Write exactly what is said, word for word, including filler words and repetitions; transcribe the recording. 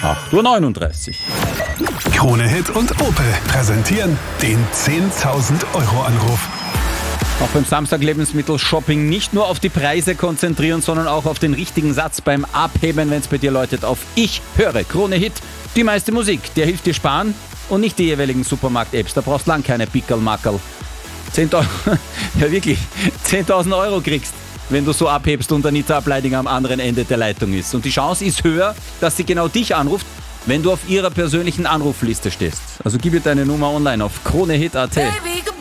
acht Uhr neununddreißig. Krone Hit und Opel präsentieren den zehntausend Euro Anruf. Auch beim Samstag-Lebensmittel-Shopping nicht nur auf die Preise konzentrieren, sondern auch auf den richtigen Satz beim Abheben, wenn es bei dir läutet auf Ich höre Krone Hit. Die meiste Musik, der hilft dir sparen und nicht die jeweiligen Supermarkt-Apps. Da brauchst du lang keine Pickel-Mackerl. zehntausend, ja wirklich, zehntausend Euro kriegst, wenn du so abhebst und Anita Ableidinger am anderen Ende der Leitung ist. Und die Chance ist höher, dass sie genau dich anruft, wenn du auf ihrer persönlichen Anrufliste stehst. Also gib ihr deine Nummer online auf kronehit punkt at.